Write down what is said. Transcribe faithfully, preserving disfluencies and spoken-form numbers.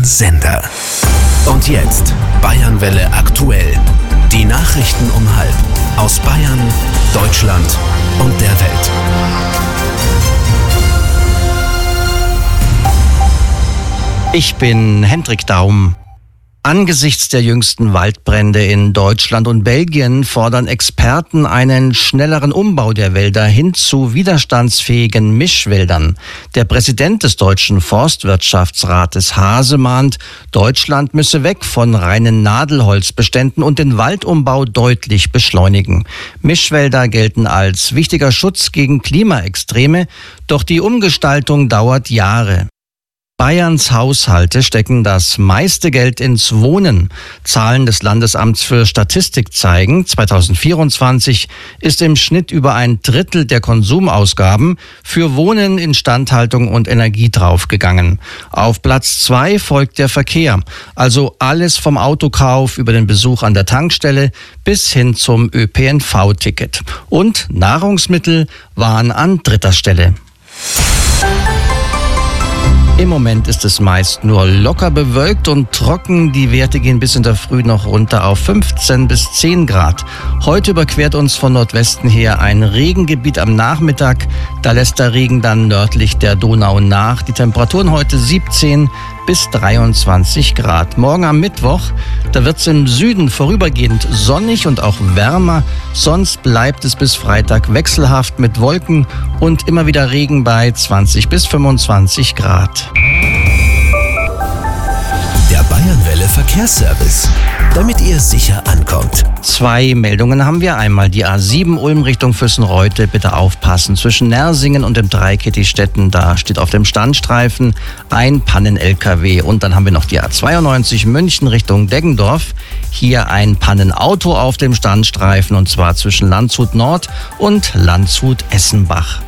Sender. Und jetzt Bayernwelle aktuell. Die Nachrichten um halb aus Bayern, Deutschland und der Welt. Ich bin Hendrik Daum. Angesichts der jüngsten Waldbrände in Deutschland und Belgien fordern Experten einen schnelleren Umbau der Wälder hin zu widerstandsfähigen Mischwäldern. Der Präsident des Deutschen Forstwirtschaftsrates Hase mahnt, Deutschland müsse weg von reinen Nadelholzbeständen und den Waldumbau deutlich beschleunigen. Mischwälder gelten als wichtiger Schutz gegen Klimaextreme, doch die Umgestaltung dauert Jahre. Bayerns Haushalte stecken das meiste Geld ins Wohnen. Zahlen des Landesamts für Statistik zeigen, zweitausendvierundzwanzig ist im Schnitt über ein Drittel der Konsumausgaben für Wohnen, Instandhaltung und Energie draufgegangen. Auf Platz zwei folgt der Verkehr, also alles vom Autokauf über den Besuch an der Tankstelle bis hin zum Ö P N V-Ticket. Und Nahrungsmittel waren an dritter Stelle. Im Moment ist es meist nur locker bewölkt und trocken. Die Werte gehen bis in der Früh noch runter auf fünfzehn bis zehn Grad. Heute überquert uns von Nordwesten her ein Regengebiet am Nachmittag. Da lässt der Regen dann nördlich der Donau nach. Die Temperaturen heute siebzehn bis dreiundzwanzig Grad. Morgen am Mittwoch, da wird es im Süden vorübergehend sonnig und auch wärmer. Sonst bleibt es bis Freitag wechselhaft mit Wolken und immer wieder Regen bei zwanzig bis fünfundzwanzig Grad. Der Bayernwelle Verkehrsservice, damit ihr sicher ankommt. Zwei Meldungen haben wir. Einmal die A sieben Ulm Richtung Füssenreute. Bitte aufpassen. Zwischen Nersingen und dem Dreieck Kettistetten, da steht auf dem Standstreifen ein Pannen-L K W. Und dann haben wir noch die A zweiundneunzig München Richtung Deggendorf. Hier ein Pannenauto auf dem Standstreifen und zwar zwischen Landshut Nord und Landshut Essenbach.